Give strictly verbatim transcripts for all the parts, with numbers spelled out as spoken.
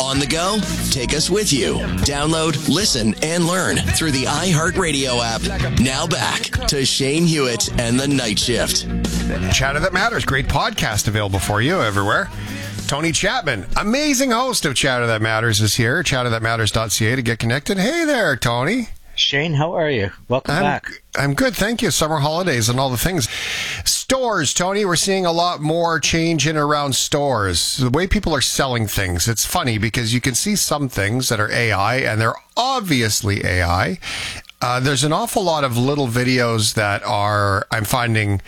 On the go? Take us with you. Download, listen, and learn through the iHeartRadio app. Now back to Shane Hewitt and the Night Shift. Chatter That Matters. Great podcast available for you everywhere. Tony Chapman, amazing host of Chatter That Matters, is here. chatter that matters dot c a to get connected. Hey there, Tony. Shane, how are you? Welcome I'm, back. I'm good, thank you. Summer holidays and all the things. Stores, Tony, we're seeing a lot more change in around stores. The way people are selling things. It's funny because you can see some things that are A I, and they're obviously A I. Uh, there's an awful lot of little videos that are, I'm finding...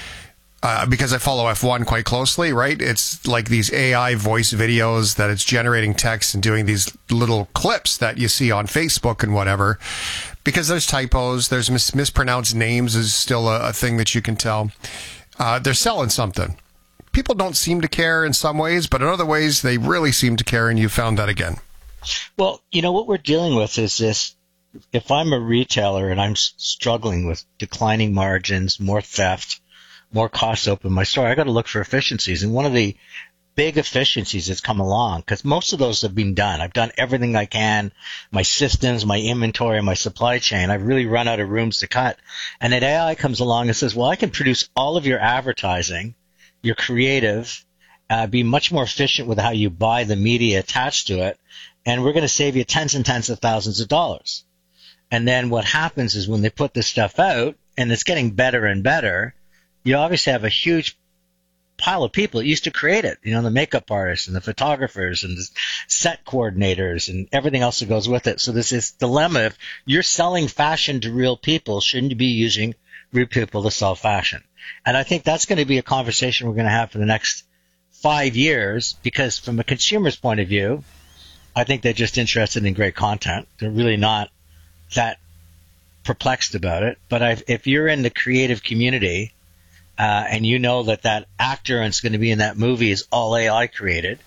Uh, because I follow F one quite closely, right? It's like these A I voice videos that it's generating text and doing these little clips that you see on Facebook and whatever. Because there's typos, there's mis- mispronounced names is still a, a thing that you can tell. Uh, they're selling something. People don't seem to care in some ways, but in other ways they really seem to care, and you found that again. Well, you know, what we're dealing with is this. If I'm a retailer and I'm s- struggling with declining margins, more theft, more costs open my store, I got to look for efficiencies. And one of the big efficiencies that's come along, because most of those have been done. I've done everything I can, my systems, my inventory, my supply chain. I've really run out of rooms to cut. And then A I comes along and says, well, I can produce all of your advertising, your creative, uh, be much more efficient with how you buy the media attached to it. And we're going to save you tens and tens of thousands of dollars. And then what happens is when they put this stuff out, and it's getting better and better, you obviously have a huge pile of people that used to create it, you know, the makeup artists and the photographers and the set coordinators and everything else that goes with it. So there's this dilemma. If you're selling fashion to real people, shouldn't you be using real people to sell fashion? And I think that's going to be a conversation we're going to have for the next five years because from a consumer's point of view, I think they're just interested in great content. They're really not that perplexed about it. But I've, if you're in the creative community, Uh, and you know that that actor that's going to be in that movie is all A I created,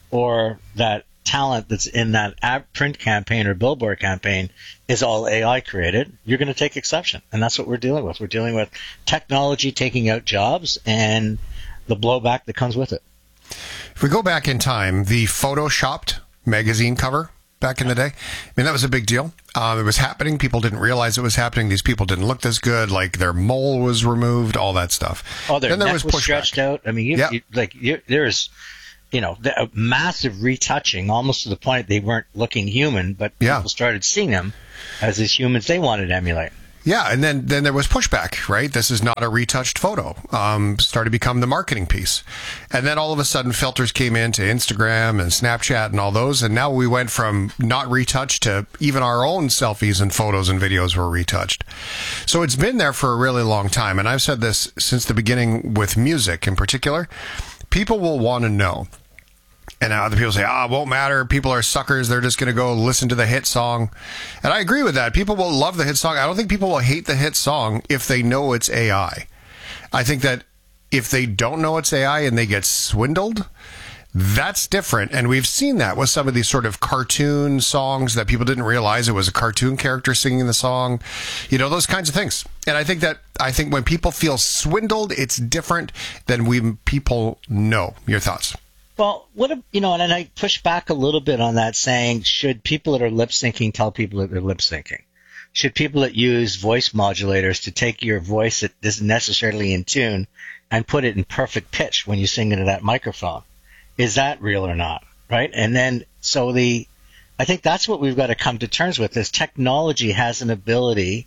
or that talent that's in that ad print campaign or billboard campaign is all A I created, you're going to take exception. And that's what we're dealing with. We're dealing with technology taking out jobs and the blowback that comes with it. If we go back in time, the Photoshopped magazine cover back in the day, I mean, that was a big deal. Um, it was happening. People didn't realize it was happening. These people didn't look this good. Like their mole was removed, all that stuff. Oh, their then there neck was, was pushback. stretched out. I mean, you, yep. you, like you, there's, you know, the, a massive retouching, almost to the point they weren't looking human, but yeah. people started seeing them as these humans they wanted to emulate. Yeah, and then, then there was pushback, right? This is not a retouched photo. Um, started to become the marketing piece. And then all of a sudden filters came into Instagram and Snapchat and all those, and now we went from not retouched to even our own selfies and photos and videos were retouched. So it's been there for a really long time, and I've said this since the beginning with music in particular. People will want to know. And other people say, ah, it won't matter. People are suckers. They're just going to go listen to the hit song. And I agree with that. People will love the hit song. I don't think people will hate the hit song if they know it's A I. I think that if they don't know it's A I and they get swindled, that's different. And we've seen that with some of these sort of cartoon songs that people didn't realize it was a cartoon character singing the song. You know, those kinds of things. And I think that, I think when people feel swindled, it's different than we people know. Your thoughts? Well, what a, you know, and I push back a little bit on that, saying, should people that are lip syncing tell people that they're lip syncing? Should people that use voice modulators to take your voice that isn't necessarily in tune and put it in perfect pitch when you sing into that microphone? Is that real or not? Right? And then, so the, I think that's what we've got to come to terms with is technology has an ability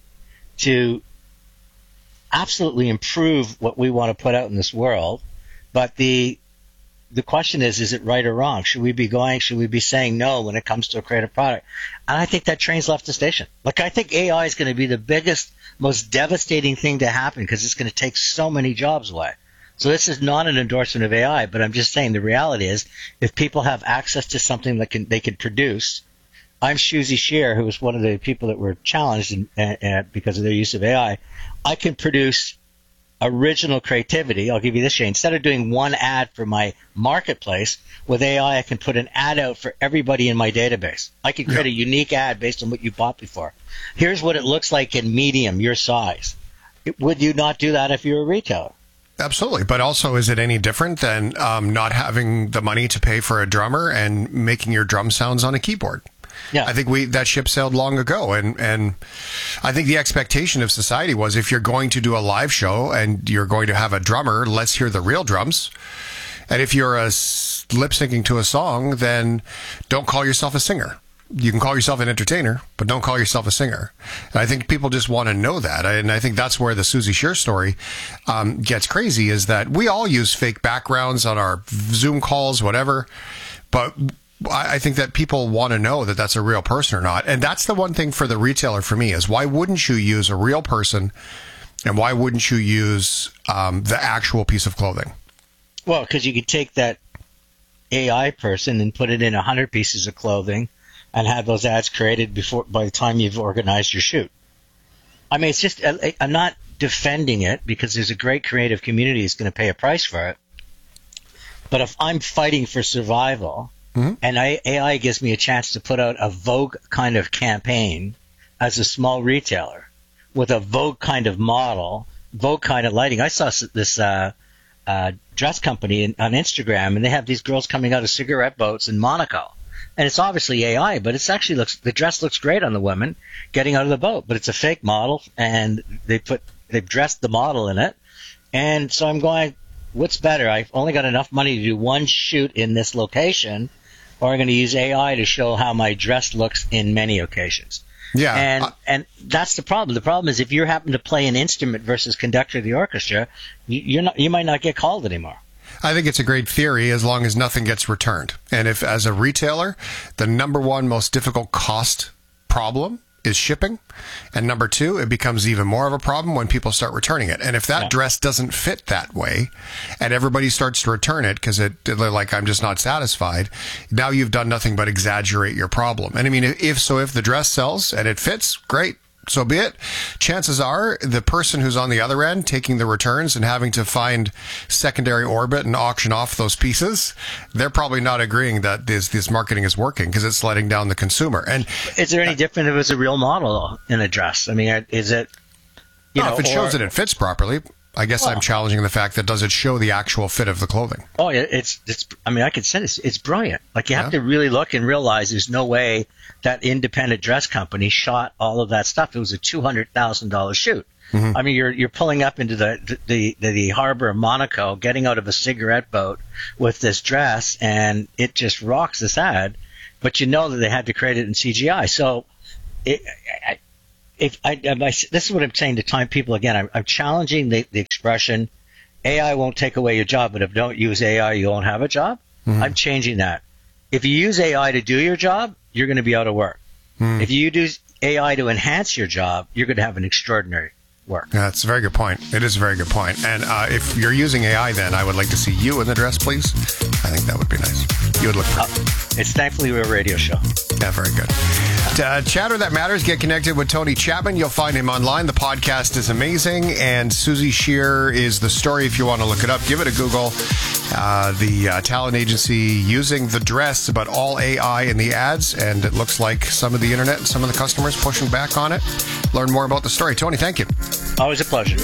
to absolutely improve what we want to put out in this world, but the, The question is, is it right or wrong? Should we be going, should we be saying no when it comes to a creative product? And I think that train's left the station. Like, I think A I is going to be the biggest, most devastating thing to happen because it's going to take so many jobs away. So this is not an endorsement of A I, but I'm just saying the reality is if people have access to something that can, they can produce. I'm Shuzi Shear, who was one of the people that were challenged in, uh, because of their use of A I. I can produce original creativity. I'll give you this, Shane. Instead of doing one ad for my marketplace, with A I, I can put an ad out for everybody in my database. I can create yeah. a unique ad based on what you bought before. Here's what it looks like in medium, your size. Would you not do that if you're a retailer? Absolutely. But also, is it any different than um, not having the money to pay for a drummer and making your drum sounds on a keyboard? Yeah. I think we that ship sailed long ago. And, and I think the expectation of society was if you're going to do a live show and you're going to have a drummer, let's hear the real drums. And if you're a lip syncing to a song, then don't call yourself a singer. You can call yourself an entertainer, but don't call yourself a singer. And I think people just want to know that. And I think that's where the Susie Shear story um, gets crazy, is that we all use fake backgrounds on our Zoom calls, whatever. But I think that people want to know that that's a real person or not. And that's the one thing for the retailer for me is why wouldn't you use a real person, and why wouldn't you use um, the actual piece of clothing? Well, because you could take that A I person and put it in one hundred pieces of clothing and have those ads created before by the time you've organized your shoot. I mean, it's just, I'm not defending it because there's a great creative community that's going to pay a price for it. But if I'm fighting for survival, mm-hmm. and I, A I gives me a chance to put out a Vogue kind of campaign as a small retailer with a Vogue kind of model, Vogue kind of lighting. I saw this uh, uh, dress company in, on Instagram, and they have these girls coming out of cigarette boats in Monaco. And it's obviously A I, but it's actually looks, the dress looks great on the women getting out of the boat, but it's a fake model, and they put, they've dressed the model in it. And so I'm going, what's better? I've only got enough money to do one shoot in this location, or I'm going to use A I to show how my dress looks in many occasions. Yeah. And, uh, and that's the problem. The problem is if you happen to play an instrument versus conductor of the orchestra, you, you're not, you might not get called anymore. I think it's a great theory as long as nothing gets returned. And if, as a retailer, the number one most difficult cost problem is shipping, and number two, it becomes even more of a problem when people start returning it. And if that yeah. dress doesn't fit that way, and everybody starts to return it because it, they're like, I'm just not satisfied, now you've done nothing but exaggerate your problem. And I mean, if so, if the dress sells and it fits, great. So be it. Chances are the person who's on the other end taking the returns and having to find secondary orbit and auction off those pieces, they're probably not agreeing that this this marketing is working because it's letting down the consumer. And is there any different if it's a real model in a dress? I mean, is it, you no, know, if it or, shows that it fits properly, I guess well, I'm challenging the fact that does it show the actual fit of the clothing? Oh, it's, it's, I mean, I could say it's, it's brilliant. Like, you have yeah. to really look and realize there's no way that independent dress company shot all of that stuff. It was a two hundred thousand dollars shoot. Mm-hmm. I mean, you're, you're pulling up into the, the, the, the harbor of Monaco, getting out of a cigarette boat with this dress, and it just rocks this ad, but you know that they had to create it in C G I. So, it, I, If I, I, this is what I'm saying to time people again. I'm, I'm challenging the, the expression, A I won't take away your job, but if you don't use A I, you won't have a job. Mm-hmm. I'm changing that. If you use A I to do your job, you're going to be out of work. Mm. If you use A I to enhance your job, you're going to have an extraordinary work. Yeah, that's a very good point. It is a very good point. And uh, if you're using A I, then I would like to see you in the dress, please. I think that would be nice. You would look pretty. Uh, it's thankfully we're a radio show. Yeah, very good. Uh, Chatter That Matters, get connected with Tony Chapman. You'll find him online. The podcast is amazing. And Susie Shear is the story if you want to look it up. Give it a Google. Uh, the uh, talent agency using the dress, but all A I in the ads. And it looks like some of the internet and some of the customers pushing back on it. Learn more about the story. Tony, thank you. Always a pleasure.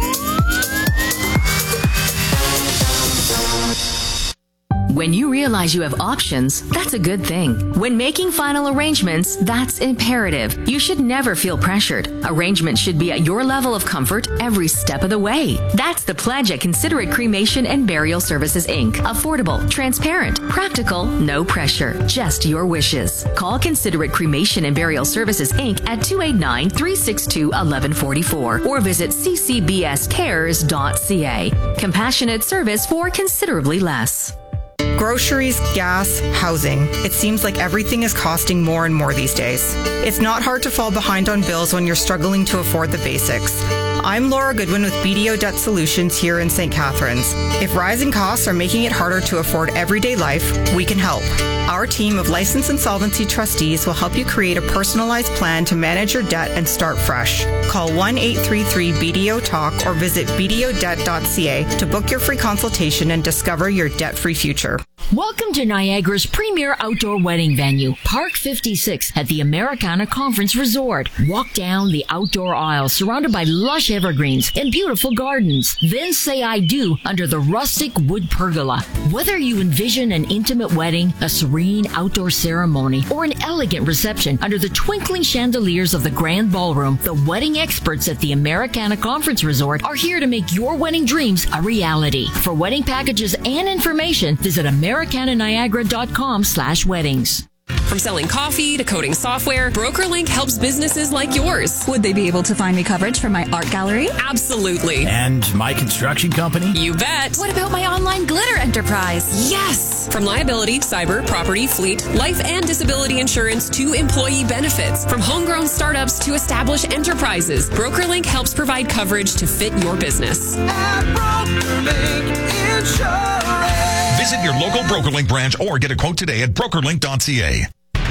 When you realize you have options, that's a good thing. When making final arrangements, that's imperative. You should never feel pressured. Arrangements should be at your level of comfort every step of the way. That's the pledge at Considerate Cremation and Burial Services, Incorporated. Affordable, transparent, practical, no pressure, just your wishes. Call Considerate Cremation and Burial Services, Incorporated at two eight nine, three six two, one one four four or visit c c b s cares dot c a. Compassionate service for considerably less. Groceries, gas, housing. It seems like everything is costing more and more these days. It's not hard to fall behind on bills when you're struggling to afford the basics. I'm Laura Goodwin with B D O Debt Solutions here in Saint Catharines. If rising costs are making it harder to afford everyday life, we can help. Our team of licensed insolvency trustees will help you create a personalized plan to manage your debt and start fresh. Call one eight three three B D O talk or visit b d o debt dot c a to book your free consultation and discover your debt-free future. Welcome to Niagara's premier outdoor wedding venue, Park fifty-six at the Americana Conference Resort. Walk down the outdoor aisle surrounded by lush evergreens and beautiful gardens. Then say I do under the rustic wood pergola. Whether you envision an intimate wedding, a serene outdoor ceremony, or an elegant reception under the twinkling chandeliers of the grand ballroom, the wedding experts at the Americana Conference Resort are here to make your wedding dreams a reality. For wedding packages and information, visit Americana Niagara dot com slash weddings. From selling coffee to coding software, BrokerLink helps businesses like yours. Would they be able to find me coverage for my art gallery? Absolutely. And my construction company? You bet. What about my online glitter enterprise? Yes. From liability, cyber, property, fleet, life and disability insurance to employee benefits. From homegrown startups to established enterprises, BrokerLink helps provide coverage to fit your business. At BrokerLink Insurance. Visit your local BrokerLink branch or get a quote today at broker link dot c a.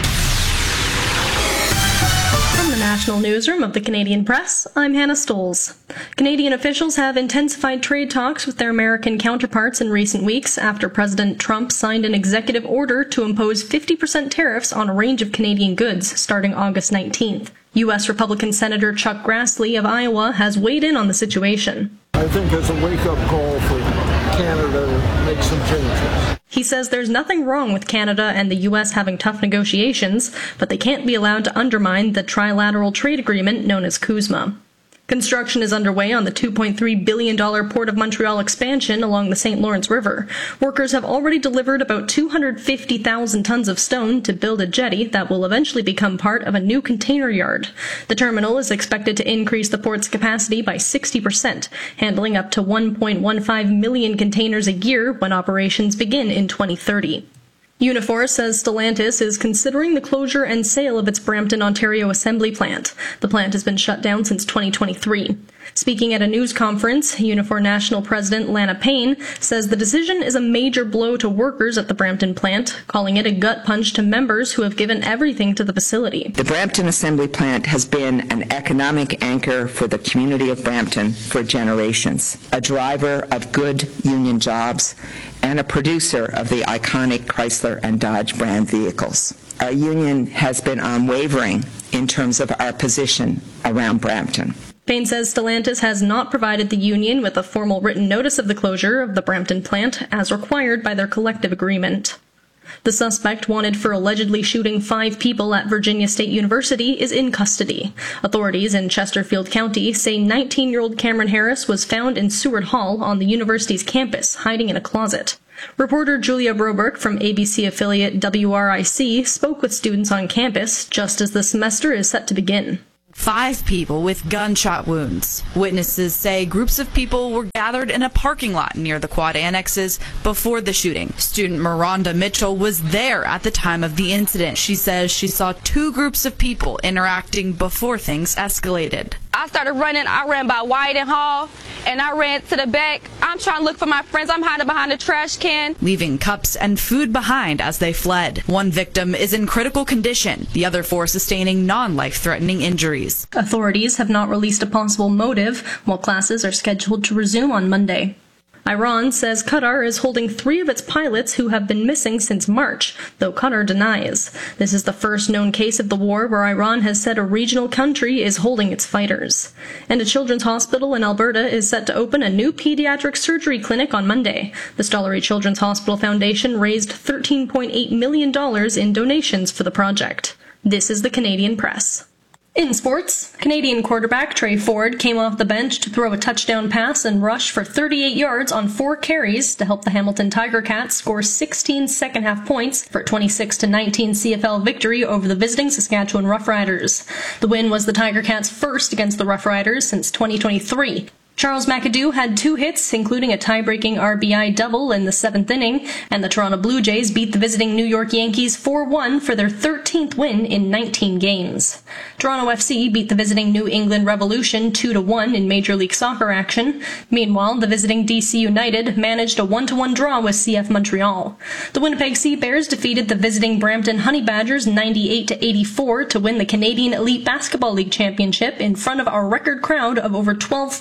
From the National Newsroom of the Canadian Press, I'm Hannah Stoles. Canadian officials have intensified trade talks with their American counterparts in recent weeks after President Trump signed an executive order to impose fifty percent tariffs on a range of Canadian goods starting August nineteenth. U S Republican Senator Chuck Grassley of Iowa has weighed in on the situation. I think it's a wake-up call for Canada to make some changes. He says there's nothing wrong with Canada and the U S having tough negotiations, but they can't be allowed to undermine the trilateral trade agreement known as CUSMA. Construction is underway on the two point three billion dollars Port of Montreal expansion along the Saint Lawrence River. Workers have already delivered about two hundred fifty thousand tons of stone to build a jetty that will eventually become part of a new container yard. The terminal is expected to increase the port's capacity by sixty percent, handling up to one point one five million containers a year when operations begin in twenty thirty. Unifor says Stellantis is considering the closure and sale of its Brampton, Ontario assembly plant. The plant has been shut down since twenty twenty-three. Speaking at a news conference, Unifor National President Lana Payne says the decision is a major blow to workers at the Brampton plant, calling it a gut punch to members who have given everything to the facility. The Brampton assembly plant has been an economic anchor for the community of Brampton for generations, a driver of good union jobs, and a producer of the iconic Chrysler and Dodge brand vehicles. Our union has been unwavering in terms of our position around Brampton. Payne says Stellantis has not provided the union with a formal written notice of the closure of the Brampton plant as required by their collective agreement. The suspect wanted for allegedly shooting five people at Virginia State University is in custody. Authorities in Chesterfield County say nineteen-year-old Cameron Harris was found in Seward Hall on the university's campus, hiding in a closet. Reporter Julia Broberg from A B C affiliate W R I C spoke with students on campus just as the semester is set to begin. Five people with gunshot wounds. Witnesses say groups of people were gathered in a parking lot near the quad annexes before the shooting. Student Miranda Mitchell was there at the time of the incident. She says she saw two groups of people interacting before things escalated. I started running. I ran by White and Hall, and I ran to the back. I'm trying to look for my friends. I'm hiding behind a trash can, leaving cups and food behind as they fled. One victim is in critical condition, the other four sustaining non-life-threatening injuries. Authorities have not released a possible motive, while classes are scheduled to resume on Monday. Iran says Qatar is holding three of its pilots who have been missing since March, though Qatar denies. This is the first known case of the war where Iran has said a regional country is holding its fighters. And a children's hospital in Alberta is set to open a new pediatric surgery clinic on Monday. The Stollery Children's Hospital Foundation raised thirteen point eight million dollars in donations for the project. This is the Canadian Press. In sports, Canadian quarterback Trey Ford came off the bench to throw a touchdown pass and rush for thirty-eight yards on four carries to help the Hamilton Tiger Cats score sixteen second-half points for a twenty-six to nineteen C F L victory over the visiting Saskatchewan Roughriders. The win was the Tiger Cats' first against the Roughriders since twenty twenty-three. Charles McAdoo had two hits, including a tie-breaking R B I double in the seventh inning, and the Toronto Blue Jays beat the visiting New York Yankees four one for their thirteenth win in nineteen games. Toronto F C beat the visiting New England Revolution two to one in Major League Soccer action. Meanwhile, the visiting D C United managed a one to one draw with C F Montreal. The Winnipeg Sea Bears defeated the visiting Brampton Honey Badgers ninety-eight to eighty-four to win the Canadian Elite Basketball League Championship in front of a record crowd of over twelve thousand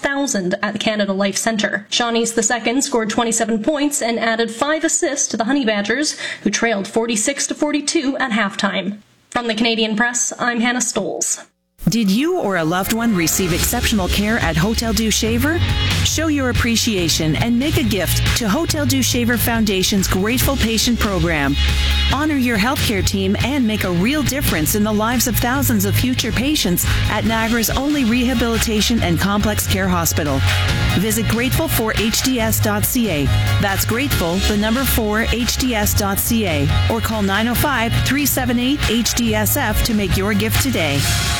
thousand at the Canada Life Centre. Shawnee's the second scored twenty-seven points and added five assists to the Honey Badgers, who trailed forty-six to forty-two at halftime. From the Canadian Press, I'm Hannah Stoles. Did you or a loved one receive exceptional care at Hotel Dieu Shaver? Show your appreciation and make a gift to Hotel Dieu Shaver Foundation's Grateful Patient Program. Honor your healthcare team and make a real difference in the lives of thousands of future patients at Niagara's only rehabilitation and complex care hospital. Visit grateful for h d s dot c a. That's grateful, the number four, h d s dot c a. Or call nine oh five, three seven eight, H D S F to make your gift today.